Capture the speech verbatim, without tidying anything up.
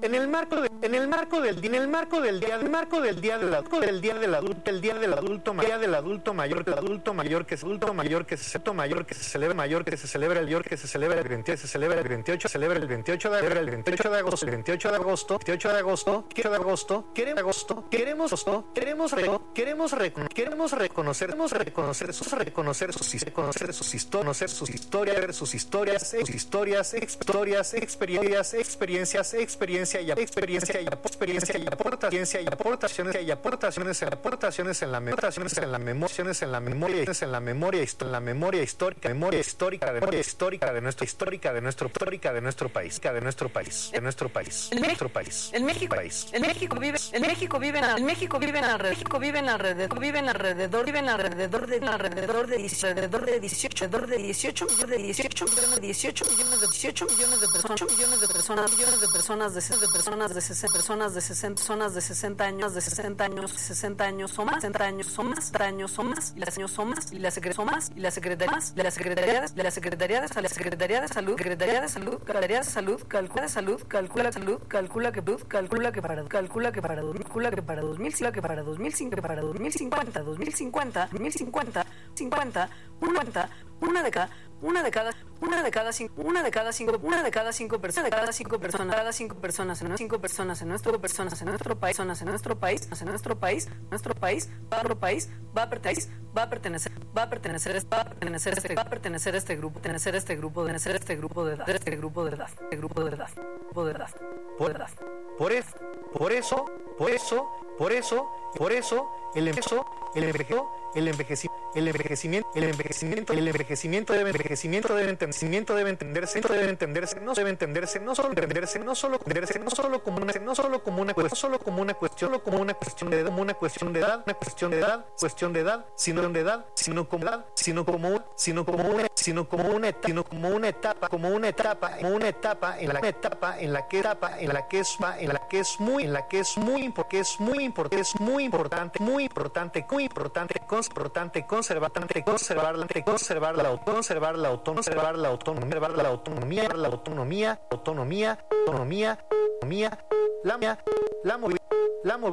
en el marco de, en el marco del en el marco del día del marco del día del adulto del día del adulto el día del adulto día del adulto mayor del adulto mayor que es adulto mayor que se mayor que se celebra mayor que se celebra el mayor que se celebra el veintiocho se celebra el veintiocho celebra el veintiocho de el veintiocho de agosto el veintiocho de agosto veintiocho de agosto veintiocho de agosto queremos agosto queremos agosto queremos re, queremos re, queremos reconocer queremos reconocer sus reconocer sus reconocer sus historias sus historias sus historias sus historias historias experiencias experiencias experiencia y experiencia y experiencia y aportaciones y aportaciones y aportaciones aportaciones en la aportaciones en la memoria en la memoria en la memoria en la memoria histórica memoria histórica de memoria histórica de nuestra histórica de nuestro histórica de nuestro país de nuestro país de nuestro país de nuestro país en México en México vive en México viven en México viven alrededor México viven alrededor viven alrededor viven alrededor de alrededor de alrededor de dieciocho alrededor de dieciocho de dieciocho millones de dieciocho millones de dieciocho millones de personas millones de personas millones de personas de de personas de sesenta personas de sesenta personas de sesenta años de sesenta años sesenta años o más sesenta años o más años o más y las años o más y las secretarías y las secretarías de la secretaría de la secretaría de la secretaría de salud secretaría de salud secretaría de salud calcula de salud calcula salud calcula que calcula que para calcula que para calcula que para dos mil que para dos mil cinco para dos mil cincuenta dos mil cincuenta dos mil cincuenta cincuenta cincuenta una de cada una de cada una de cada cinco una de cada cinco una de cada cinco personas de cada cinco personas cada cinco personas en cinco personas en nuestro personas en nuestro país en nuestro país en nuestro país nuestro país nuestro país va a pertenecer va a pertenecer va a pertenecer va a pertenecer este va a pertenecer este grupo pertenecer este grupo pertenecer este grupo de edad este grupo de edad este grupo de edad grupo de edad por edad por eso por eso por eso por eso por eso el empezó el envejecimiento el envejecimiento el envejecimiento el envejecimiento el envejecimiento debe envejecimiento debe entendimiento debe entenderse debe entenderse no debe entenderse no solo entenderse no solo entenderse no solo como una no solo como una cuestión solo como una cuestión solo como una cuestión de edad como una cuestión de edad una cuestión de edad cuestión de edad sino de edad sino como edad sino como sino como una sino como una etapa sino como una etapa como una etapa como una etapa en la etapa en la que etapa en la que es en la que es muy en la que es muy importante es muy importante es muy importante muy importante muy importante importante conservar conservar la conservar la conservar la conservar la autonomía la autonomía la autonomía autonomía autonomía autonomía la la movilidad la